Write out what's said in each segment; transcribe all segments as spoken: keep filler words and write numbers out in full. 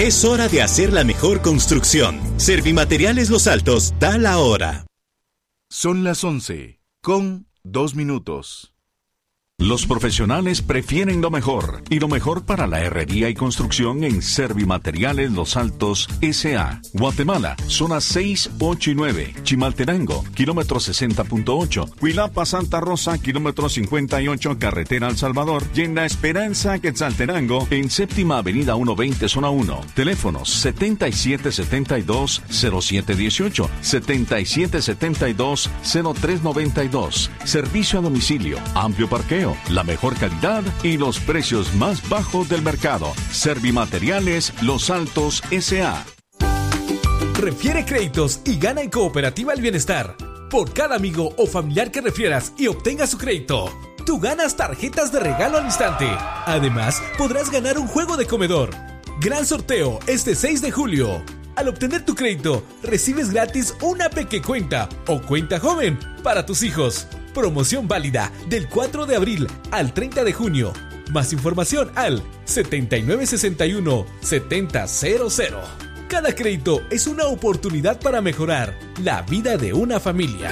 Es hora de hacer la mejor construcción. Servimateriales Los Altos da la hora. Son las once, con dos minutos. Los profesionales prefieren lo mejor, y lo mejor para la herrería y construcción en Servimateriales Los Altos S A Guatemala, zonas seis, ocho y nueve, Chimaltenango, kilómetro sesenta punto ocho, Cuilapa, Santa Rosa, kilómetro cincuenta y ocho, carretera El Salvador, y en La Esperanza, Quetzaltenango, en séptima avenida ciento veinte, zona uno. Teléfonos setenta y siete setenta y dos, cero siete dieciocho, setenta y siete setenta y dos, cero tres noventa y dos. Servicio a domicilio, amplio parqueo, la mejor calidad y los precios más bajos del mercado. Servimateriales Los Altos S A Refiere créditos y gana en Cooperativa El Bienestar. Por cada amigo o familiar que refieras y obtenga su crédito, tú ganas tarjetas de regalo al instante. Además, podrás ganar un juego de comedor. Gran sorteo este seis de julio. Al obtener tu crédito, recibes gratis una pequecuenta o cuenta joven para tus hijos. Promoción válida del cuatro de abril al treinta de junio. Más información al setenta y nueve sesenta y uno, setenta cero cero. Cada crédito es una oportunidad para mejorar la vida de una familia.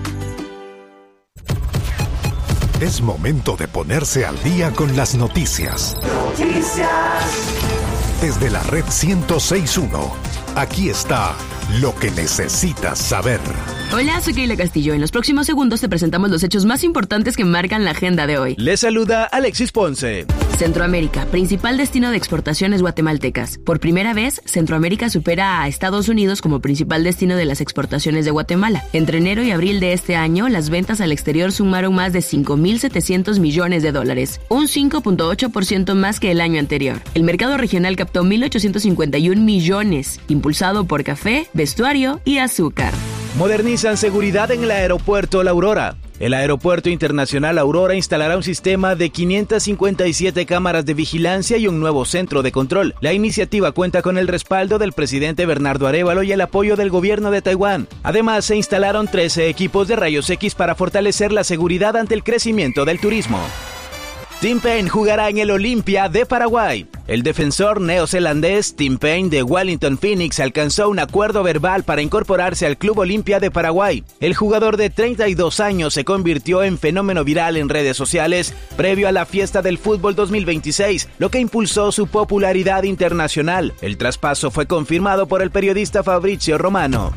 Es momento de ponerse al día con las noticias. Noticias. Desde la red ciento seis punto uno, aquí está lo que necesitas saber. Hola, soy Keila Castillo. En los próximos segundos te presentamos los hechos más importantes que marcan la agenda de hoy. Les saluda Alexis Ponce. Centroamérica, principal destino de exportaciones guatemaltecas. Por primera vez, Centroamérica supera a Estados Unidos como principal destino de las exportaciones de Guatemala. Entre enero y abril de este año, las ventas al exterior sumaron más de cinco mil setecientos millones de dólares, un cinco punto ocho por ciento más que el año anterior. El mercado regional captó mil ochocientos cincuenta y un millones, impulsado por café, vestuario y azúcar. Modernizan seguridad en el aeropuerto La Aurora. El Aeropuerto Internacional Aurora instalará un sistema de quinientas cincuenta y siete cámaras de vigilancia y un nuevo centro de control. La iniciativa cuenta con el respaldo del presidente Bernardo Arévalo y el apoyo del gobierno de Taiwán. Además, se instalaron trece equipos de rayos X para fortalecer la seguridad ante el crecimiento del turismo. Tim Paine jugará en el Olimpia de Paraguay. El defensor neozelandés Tim Paine de Wellington Phoenix alcanzó un acuerdo verbal para incorporarse al Club Olimpia de Paraguay. El jugador de treinta y dos años se convirtió en fenómeno viral en redes sociales previo a la fiesta del fútbol dos mil veintiséis, lo que impulsó su popularidad internacional. El traspaso fue confirmado por el periodista Fabrizio Romano.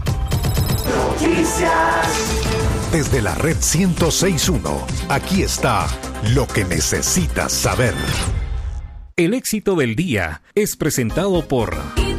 Noticias. Desde la red ciento seis punto uno, aquí está lo que necesitas saber. El éxito del día es presentado por